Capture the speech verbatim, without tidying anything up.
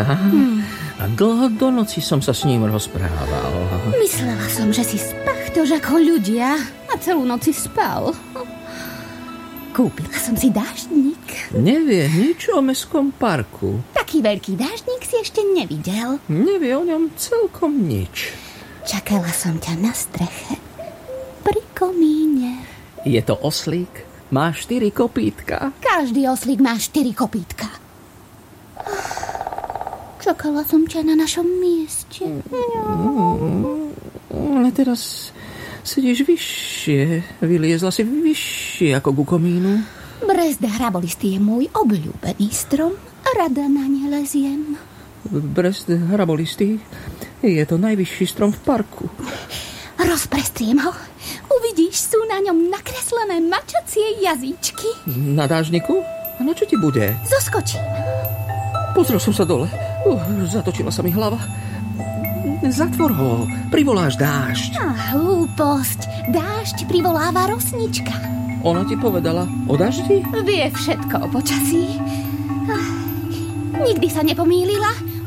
Hmm. A dlho do noci som sa s ním rozprával. Myslela som, že si spachtož ako ľudia a celú noc si spal. Kúpila som si dáždnik. Nevie nič o mestskom parku. Taký veľký dáždnik si ešte nevidel. Nevie o ňom celkom nič. Čakala som ťa na streche. Pri komíne. Je to oslík. Má štyri kopítka. Každý oslík má štyri kopítka. Čakala som ťa na našom mieste. Mm, ale teraz sedíš vyššie. Vyliezla si vyššie ako ku komínu. Brezda hrabolistý je môj obľúbený strom. Rada na ne leziem. Brezd hrabolistý? Je to najvyšší strom v parku. Rozprestriem ho. Uvidíš, sú na ňom nakreslené mačacie jazyčky. Na dážniku? A na čo ti bude? Zoskočím. Pozrel som sa dole. Uh, zatočila sa mi hlava. Zatvor ho. Privoláš dážď. Á, hlúposť. Dážď privoláva rosnička. Ona ti povedala o daždi? Vie všetko o počasí. Nikdy sa nepomýlila.